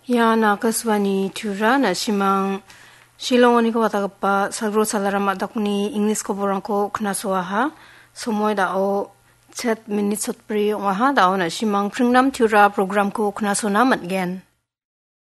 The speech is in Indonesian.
Ya nakaswani tura na simang Shillongoni ko watagapa sagro salarama dakuni English ko borangko knaswaha somoy dao chat minute sotpri waha dao na simang pringnam tura program ko knasona matgen.